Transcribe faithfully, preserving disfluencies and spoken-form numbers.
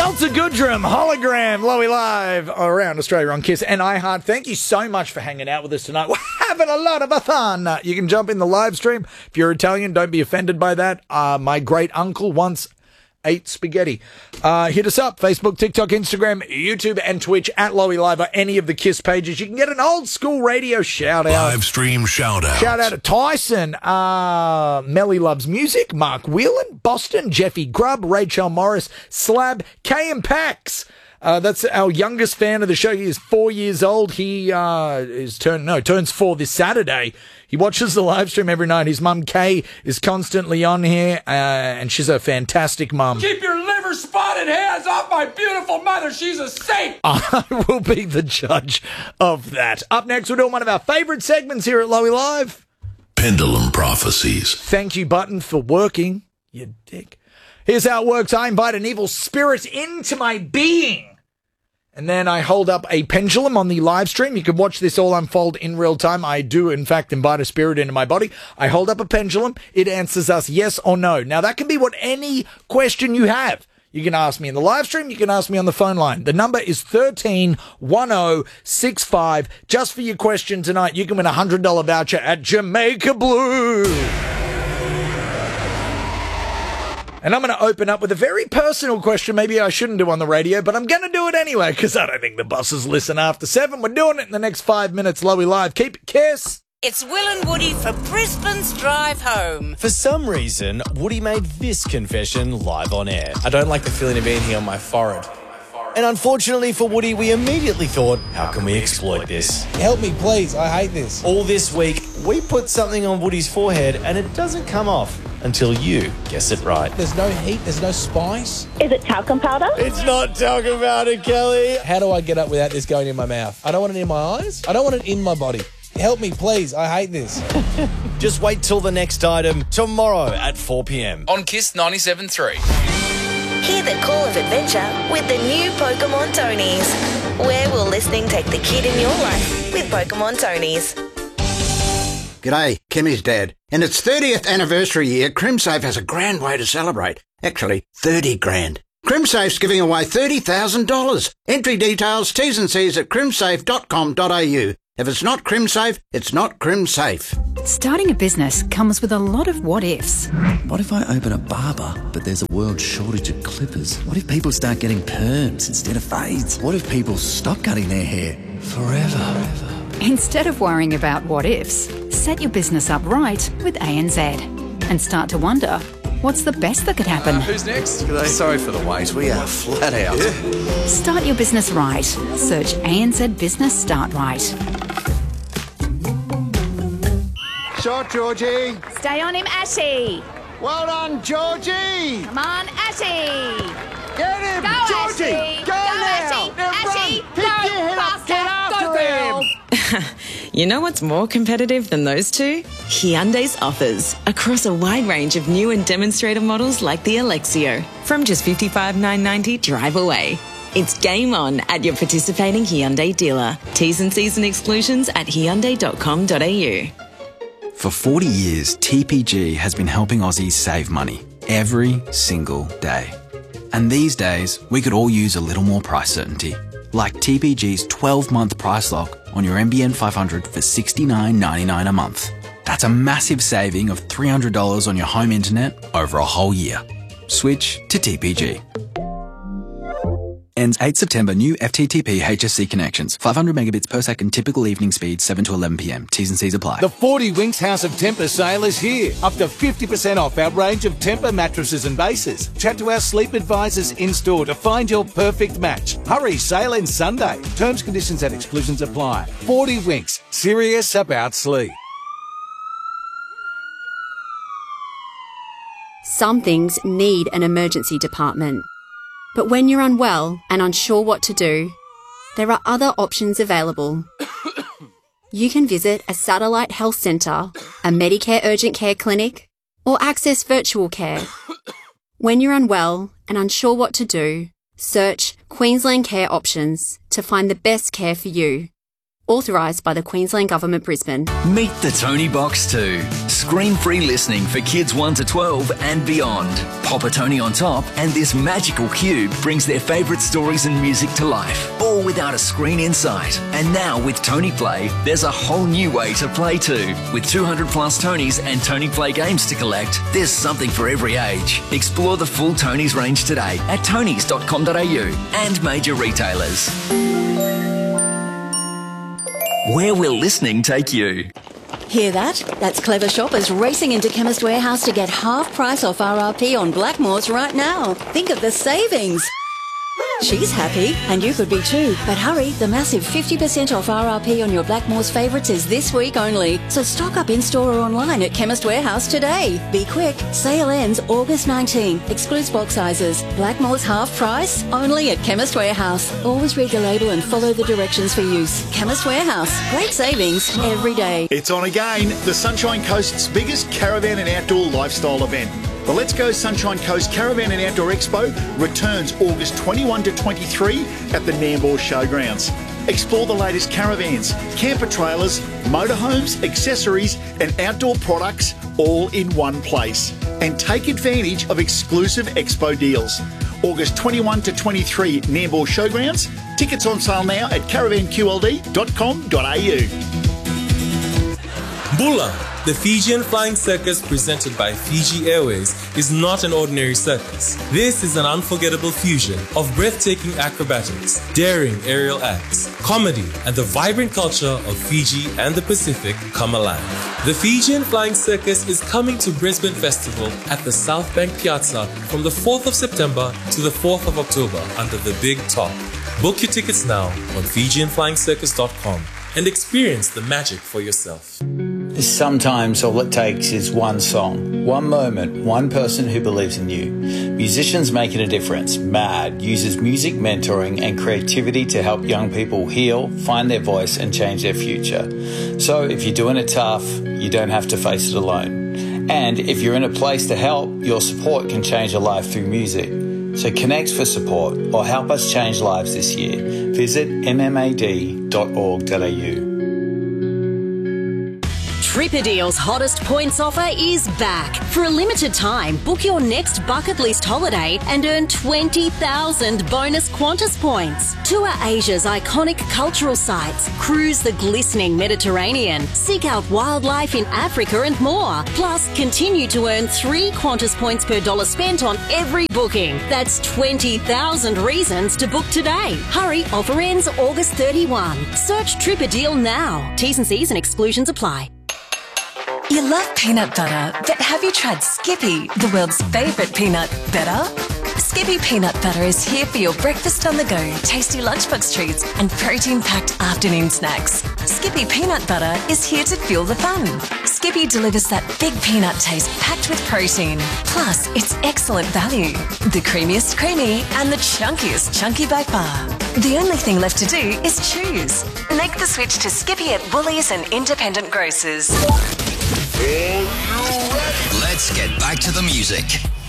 Delta Goodrum, Hologram, Lowy Live around Australia on Kiss and iHeart. Thank you so much for hanging out with us tonight. We're having a lot of fun. You can jump in the live stream. If you're Italian, don't be offended by that. Uh, my great uncle once ate spaghetti. Uh, hit us up, Facebook, TikTok, Instagram, YouTube, and Twitch at Lowy Live or any of the Kiss pages. You can get an old school radio shout out. Live stream shout out. Shout out to Tyson, uh, Melly Loves Music, Mark Whelan, Boston, Jeffy Grubb, Rachel Morris, Slab, K M Pax. Uh, that's our youngest fan of the show. He is four years old. He uh, is turn no turns four this Saturday. He watches the live stream every night. His mum Kay is constantly on here, uh, and she's a fantastic mum. Keep your liver spotted hands off my beautiful mother. She's a saint. I will be the judge of that. Up next, we're doing one of our favourite segments here at Lowy Live. Pendulum Prophecies. Thank you button for working, you dick. Here's how it works. I invite an evil spirit into my being. And then I hold up a pendulum on the live stream. You can watch this all unfold in real time. I do, in fact, invite a spirit into my body. I hold up a pendulum. It answers us yes or no. Now, that can be what any question you have. You can ask me in the live stream. You can ask me on the phone line. The number is one three one zero six five. Just for your question tonight, you can win a one hundred dollars voucher at Jamaica Blue. And I'm going to open up with a very personal question maybe I shouldn't do on the radio, but I'm going to do it anyway because I don't think the bosses listen after seven. We're doing it in the next five minutes, Lowy Live. Keep it Kiss. It's Will and Woody for Brisbane's Drive Home. For some reason, Woody made this confession live on air. I don't like the feeling of being here on my forehead. And unfortunately for Woody, we immediately thought, how can we exploit this? Help me, please. I hate this. All this week, we put something on Woody's forehead and it doesn't come off until you guess it right. There's no heat. There's no spice. Is it talcum powder? It's not talcum powder, Kelly. How do I get up without this going in my mouth? I don't want it in my eyes. I don't want it in my body. Help me, please. I hate this. Just wait till the next item tomorrow at four p.m. On Kiss ninety-seven point three. Hear the call of adventure with the new Pokemon Tonies. Where will listening take the kid in your life with Pokemon Tonies? G'day, Kimmy's dad. In its thirtieth anniversary year, CrimSafe has a grand way to celebrate. Actually, thirty grand. CrimSafe's giving away thirty thousand dollars. Entry details, T's and C's at crimsafe dot com dot a u. If it's not CrimSafe, it's not CrimSafe. Starting a business comes with a lot of what-ifs. What if I open a barber, but there's a world shortage of clippers? What if people start getting perms instead of fades? What if people stop cutting their hair forever? Instead of worrying about what-ifs, set your business up right with A N Z and start to wonder, what's the best that could happen? Uh, who's next? G'day. Sorry for the wait. We are flat out. Yeah. Start your business right. Search A N Z Business Start Right. Shot, Georgie. Stay on him, Ashy. Well done, Georgie. Come on, Ashy. Get him, Go, Georgie. Ashy. Go, Go, now. Ashy. Now Ashy, run. Pick go, your head up. Get faster. after Go, him. You know what's more competitive than those two? Hyundai's offers across a wide range of new and demonstrator models like the Alexio from just fifty-five thousand nine hundred ninety dollars drive away. It's game on at your participating Hyundai dealer. T's and C's and exclusions at hyundai dot com dot a u. For forty years, T P G has been helping Aussies save money every single day. And these days, we could all use a little more price certainty. Like T P G's twelve-month price lock on your N B N five hundred for sixty-nine ninety-nine a month. That's a massive saving of three hundred dollars on your home internet over a whole year. Switch to T P G. Ends eighth September. New F T T P H S C connections. five hundred megabits per second. Typical evening speed. seven to eleven p.m. T's and C's apply. The forty Winks House of Tempur sale is here. Up to fifty percent off our range of Tempur mattresses and bases. Chat to our sleep advisors in-store to find your perfect match. Hurry, sale ends Sunday. Terms, conditions and exclusions apply. forty Winks. Serious about sleep. Some things need an emergency department. But when you're unwell and unsure what to do, there are other options available. You can visit a satellite health centre, a Medicare urgent care clinic, or access virtual care. When you're unwell and unsure what to do, search Queensland Care Options to find the best care for you. Authorised by the Queensland Government, Brisbane. Meet the Tony Box two. Screen-free listening for kids one to twelve and beyond. Pop a Tony on top and this magical cube brings their favourite stories and music to life, all without a screen in sight. And now with Tony Play, there's a whole new way to play too. With two hundred plus Tonys and Tony Play games to collect, there's something for every age. Explore the full Tonys range today at tonys dot com dot a u and major retailers. Where will listening take you? Hear that? That's clever shoppers racing into Chemist Warehouse to get half price off R R P on Blackmores right now. Think of the savings. She's happy, and you could be too. But hurry, the massive fifty percent off R R P on your Blackmores favourites is this week only. So stock up in-store or online at Chemist Warehouse today. Be quick. Sale ends August nineteenth. Excludes box sizes. Blackmores half price, only at Chemist Warehouse. Always read the label and follow the directions for use. Chemist Warehouse. Great savings every day. It's on again. The Sunshine Coast's biggest caravan and outdoor lifestyle event. The Let's Go Sunshine Coast Caravan and Outdoor Expo returns August twenty-first to twenty-third at the Nambour Showgrounds. Explore the latest caravans, camper trailers, motorhomes, accessories and outdoor products all in one place. And take advantage of exclusive expo deals. August twenty-first to twenty-third Nambour Showgrounds. Tickets on sale now at caravan q l d dot com dot a u. Bula, the Fijian Flying Circus presented by Fiji Airways, is not an ordinary circus. This is an unforgettable fusion of breathtaking acrobatics, daring aerial acts, comedy, and the vibrant culture of Fiji and the Pacific come alive. The Fijian Flying Circus is coming to Brisbane Festival at the South Bank Piazza from the fourth of September to the fourth of October under the Big Top. Book your tickets now on fijian flying circus dot com and experience the magic for yourself. Sometimes all it takes is one song, one moment, one person who believes in you. Musicians Making a Difference, MAD, uses music mentoring and creativity to help young people heal, find their voice and change their future. So if you're doing it tough, you don't have to face it alone. And if you're in a place to help, your support can change a life through music. So connect for support or help us change lives this year. Visit m m a d dot org dot a u. Tripadeal's hottest points offer is back. For a limited time, book your next bucket list holiday and earn twenty thousand bonus Qantas points. Tour Asia's iconic cultural sites, cruise the glistening Mediterranean, seek out wildlife in Africa and more. Plus, continue to earn three Qantas points per dollar spent on every booking. That's twenty thousand reasons to book today. Hurry, offer ends August thirty-first. Search Tripadeal now. T's and C's and exclusions apply. You love peanut butter, but have you tried Skippy, the world's favourite peanut butter? Skippy peanut butter is here for your breakfast on the go, tasty lunchbox treats and protein-packed afternoon snacks. Skippy peanut butter is here to fuel the fun. Skippy delivers that big peanut taste packed with protein. Plus, it's excellent value. The creamiest creamy and the chunkiest chunky by far. The only thing left to do is choose. Make the switch to Skippy at Woolies and independent grocers. Let's get back to the music.